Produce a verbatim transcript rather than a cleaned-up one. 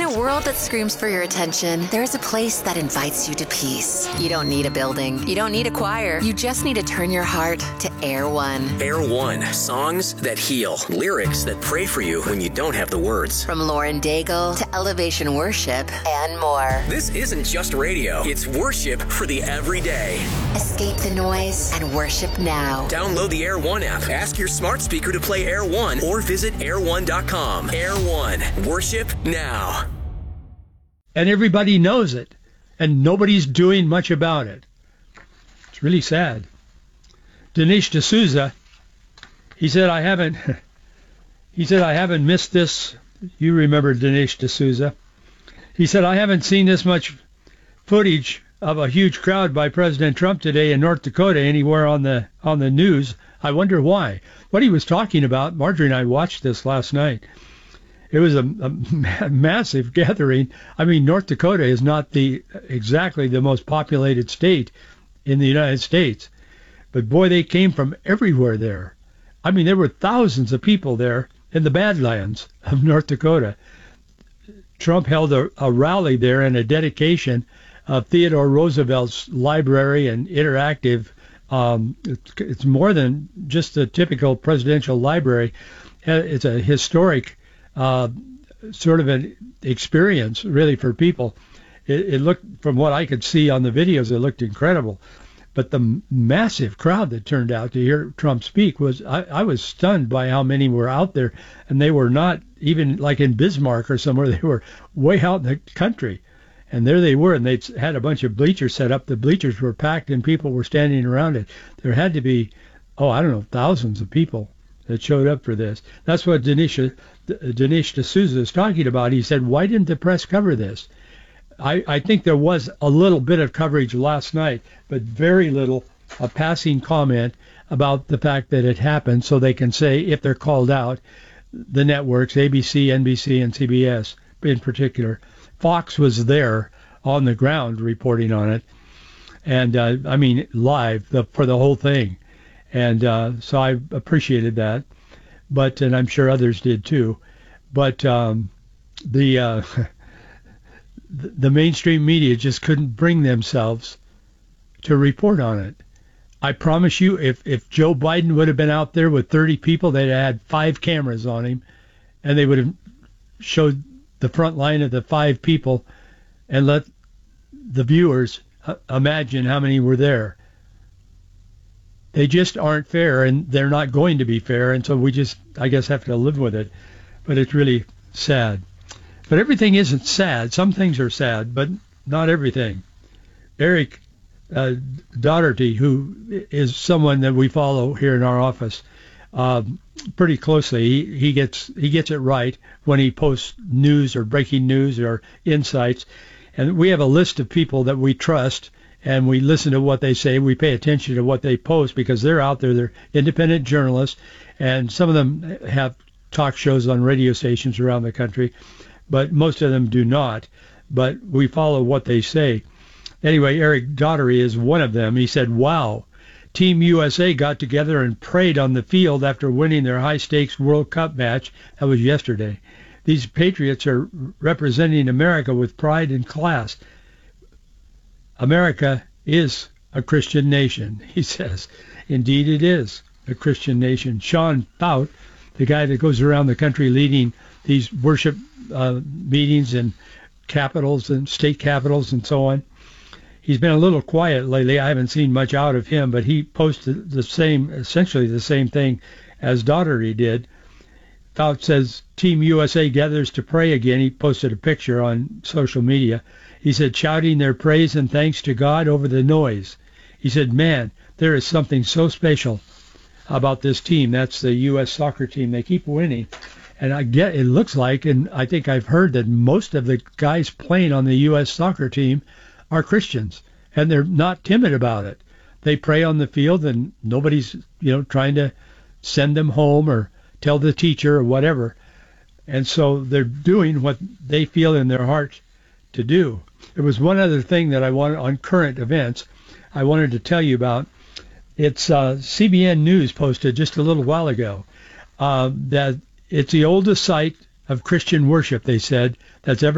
a world that screams for your attention, there's a place that invites you to peace. You don't need a building. You don't need a choir. You just need to turn your heart to Air One. Air One. Songs that heal. Lyrics that pray for you when you don't have the words. From Lauren Daigle to Elevation Worship and more. This isn't just radio. It's worship for the everyday. Escape the noise and worship now. Download the Air One app. Ask your smart speaker to play Air One or visit air one dot com. Air One. Worship now. And everybody knows it, and nobody's doing much about it. It's really sad. Dinesh D'Souza, he said, I haven't, he said, I haven't missed this. You remember Dinesh D'Souza. He said, I haven't seen this much footage of a huge crowd by President Trump today in North Dakota anywhere on the on the news. I wonder why. What he was talking about, Marjorie and I watched this last night. It was a, a massive gathering. I mean, North Dakota is not the exactly the most populated state in the United States. But boy, they came from everywhere there. I mean, there were thousands of people there in the Badlands of North Dakota. Trump held a, a rally there and a dedication of Theodore Roosevelt's library and interactive. Um, it's, it's more than just a typical presidential library. It's a historic Uh, sort of an experience, really, for people. It, it looked, from what I could see on the videos, it looked incredible. But the massive crowd that turned out to hear Trump speak was, I, I was stunned by how many were out there. And they were not even like in Bismarck or somewhere. They were way out in the country. And there they were, and they had a bunch of bleachers set up. The bleachers were packed, and people were standing around it. There had to be, oh, I don't know, thousands of people that showed up for this. That's what Dinesh, Dinesh D'Souza is talking about. He said, why didn't the press cover this? I, I think there was a little bit of coverage last night, but very little, a passing comment about the fact that it happened, so they can say, if they're called out, the networks, A B C, N B C, and C B S in particular. Fox was there on the ground reporting on it, and uh, I mean live the, for the whole thing. And uh, so I appreciated that, but and I'm sure others did too. But um, the uh, the mainstream media just couldn't bring themselves to report on it. I promise you, if if Joe Biden would have been out there with thirty people, they'd have had five cameras on him, and they would have showed the front line of the five people and let the viewers uh, imagine how many were there. They just aren't fair, and they're not going to be fair, and so we just, I guess, have to live with it. But it's really sad. But everything isn't sad. Some things are sad, but not everything. Eric uh, Doherty, who is someone that we follow here in our office uh, pretty closely, he, he gets he gets it right when he posts news or breaking news or insights. And we have a list of people that we trust, and we listen to what they say. We pay attention to what they post because they're out there. They're independent journalists, and some of them have talk shows on radio stations around the country, but most of them do not. But we follow what they say. Anyway, Eric Daugherty is one of them. He said, wow, Team U S A got together and prayed on the field after winning their high-stakes World Cup match. That was yesterday. These Patriots are representing America with pride and class. America is a Christian nation, he says. Indeed, it is a Christian nation. Sean Fout, the guy that goes around the country leading these worship uh, meetings in capitals and state capitals and so on, he's been a little quiet lately. I haven't seen much out of him, but he posted the same, essentially the same thing as Daugherty did. Fout says, Team U S A gathers to pray again. He posted a picture on social media. He said, shouting their praise and thanks to God over the noise. He said, man, there is something so special about this team. That's the U S soccer team. They keep winning. And I get, it looks like, and I think I've heard that most of the guys playing on the U S soccer team are Christians, and they're not timid about it. They pray on the field, and nobody's, you know, trying to send them home or tell the teacher or whatever. And so they're doing what they feel in their heart to do. There was one other thing that I wanted on current events I wanted to tell you about. It's uh, C B N News posted just a little while ago uh, that it's the oldest site of Christian worship, they said, that's ever